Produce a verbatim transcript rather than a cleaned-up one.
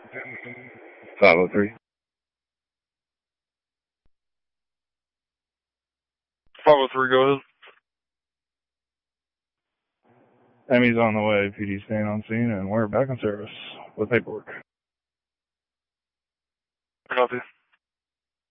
five oh three. five oh three, go ahead. Emmy's on the way. P D staying on scene, and we're back on service with paperwork. Copy.